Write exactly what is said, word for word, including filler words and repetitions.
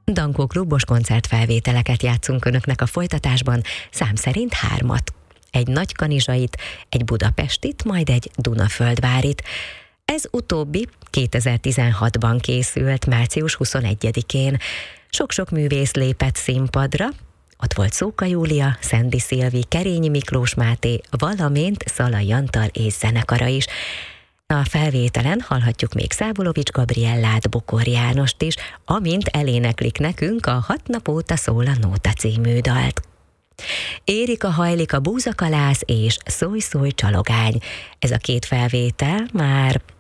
Dankó klubos koncertfelvételeket játszunk önöknek a folytatásban, szám szerint hármat. Egy nagykanizsait, egy budapestit, majd egy dunaföldvárit. Ez utóbbi kétezer-tizenhatban készült, március huszonegyedikén. Sok-sok művész lépett színpadra, ott volt Szóka Júlia, Szendi Szilvi, Kerényi Miklós Máté, valamint Szalai Antal és zenekara is. A felvételen hallhatjuk még Szábolovics Gabriellát, Bokor Jánost is, amint eléneklik nekünk a Hat nap óta szól a nóta című dalt. Érika hajlik a búzakalász és Szólj szólj csalogány. Ez a két felvétel már